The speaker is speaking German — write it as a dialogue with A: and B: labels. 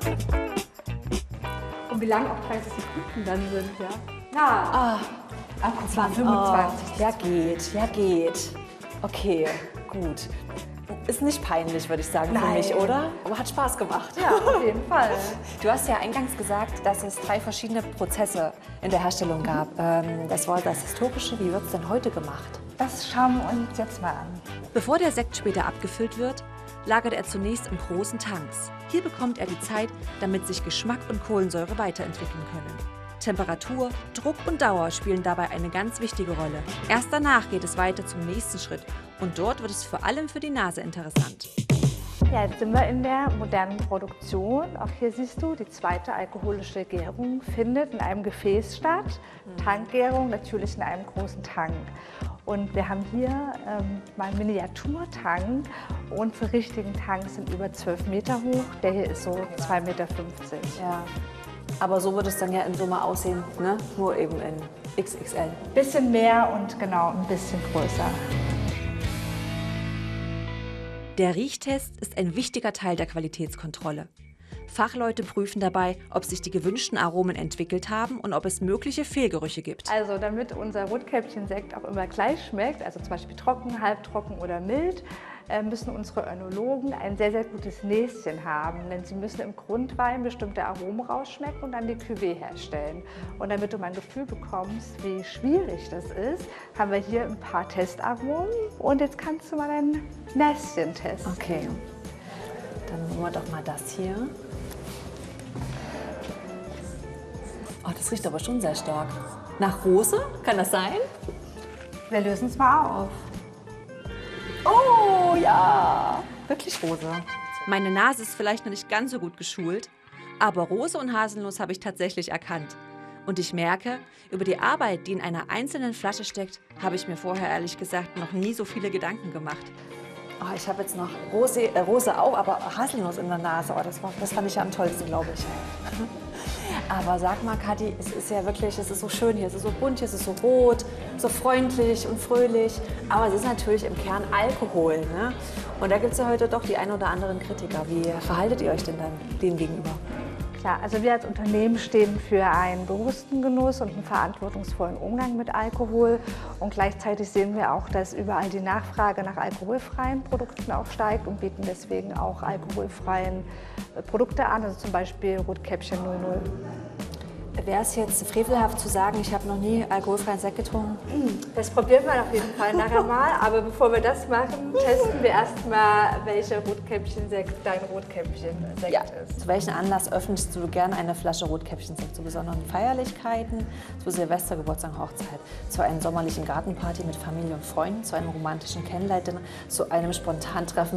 A: Und wie lang auch 30 Sekunden dann sind, ja? Ja.
B: Ah,
A: Es war 25.
B: ja geht. Okay, gut. Ist nicht peinlich, würde ich sagen, für
A: Nein.
B: mich, oder? Aber hat Spaß gemacht.
A: Ja, auf jeden Fall.
B: Du hast ja eingangs gesagt, dass es 3 verschiedene Prozesse in der Herstellung gab. Das war das Historische. Wie wird es denn heute gemacht?
A: Das schauen wir uns jetzt mal an.
C: Bevor der Sekt später abgefüllt wird, lagert er zunächst in großen Tanks. Hier bekommt er die Zeit, damit sich Geschmack und Kohlensäure weiterentwickeln können. Temperatur, Druck und Dauer spielen dabei eine ganz wichtige Rolle. Erst danach geht es weiter zum nächsten Schritt und dort wird es vor allem für die Nase interessant.
A: Ja, jetzt sind wir in der modernen Produktion. Auch hier siehst du, die zweite alkoholische Gärung findet in einem Gefäß statt. Tankgärung natürlich in einem großen Tank. Und wir haben hier mal einen Miniaturtank. Unsere richtigen Tanks sind über 12 Meter hoch. Der hier ist so 2,50 Meter.
B: Ja. Aber so würde es dann ja in Summe aussehen, ne? Nur eben in XXL.
A: Bisschen mehr und genau ein bisschen größer.
C: Der Riechtest ist ein wichtiger Teil der Qualitätskontrolle. Fachleute prüfen dabei, ob sich die gewünschten Aromen entwickelt haben und ob es mögliche Fehlgerüche gibt.
A: Also damit unser Rotkäppchensekt auch immer gleich schmeckt, also zum Beispiel trocken, halbtrocken oder mild, müssen unsere Önologen ein sehr, sehr gutes Näschen haben. Denn sie müssen im Grundwein bestimmte Aromen rausschmecken und dann die Cuvée herstellen. Und damit du mal ein Gefühl bekommst, wie schwierig das ist, haben wir hier ein paar Testaromen. Und jetzt kannst du mal dein Näschen testen.
B: Okay. Dann nehmen wir doch mal das hier. Oh, das riecht aber schon sehr stark. Nach Rose? Kann das sein?
A: Wir lösen es mal auf.
B: Oh ja, wirklich Rose.
C: Meine Nase ist vielleicht noch nicht ganz so gut geschult, aber Rose und Haselnuss habe ich tatsächlich erkannt. Und ich merke, über die Arbeit, die in einer einzelnen Flasche steckt, habe ich mir vorher ehrlich gesagt noch nie so viele Gedanken gemacht.
B: Oh, ich habe jetzt noch Rose auch, aber Haselnuss in der Nase. Oh, das fand ich ja am tollsten, glaube ich. Aber sag mal, Kathi, es ist ja wirklich, es ist so schön hier, es ist so bunt, hier es ist so rot, so freundlich und fröhlich. Aber es ist natürlich im Kern Alkohol, ne? Und da gibt es ja heute doch die ein oder anderen Kritiker. Wie verhaltet ihr euch denn dann dem gegenüber?
A: Klar, also wir als Unternehmen stehen für einen bewussten Genuss und einen verantwortungsvollen Umgang mit Alkohol. Und gleichzeitig sehen wir auch, dass überall die Nachfrage nach alkoholfreien Produkten auch steigt und bieten deswegen auch alkoholfreien Produkte an, also zum Beispiel Rotkäppchen 00.
B: Wäre es jetzt frevelhaft zu sagen, ich habe noch nie alkoholfreien Sekt getrunken?
A: Das probieren wir auf jeden Fall nachher mal. Aber bevor wir das machen, testen wir erstmal, welcher Rotkäppchensekt dein Rotkäppchensekt ist.
B: Zu welchem Anlass öffnest du gerne eine Flasche Rotkäppchensekt? Zu besonderen Feierlichkeiten, zu Silvester, Geburtstag, Hochzeit, zu einer sommerlichen Gartenparty mit Familie und Freunden, zu einem romantischen Kennenlernen, zu einem Spontantreffen